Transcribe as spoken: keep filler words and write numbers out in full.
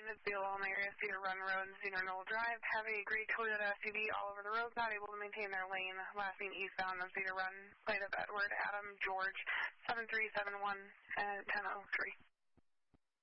Midfield, Alma area, Cedar Run Road, Cedar Knoll Drive. Have a gray Toyota S U V all over the road, not able to maintain their lane. Last seen eastbound of Cedar Run. Plate of Edward Adam George seven three seven one and ten oh three.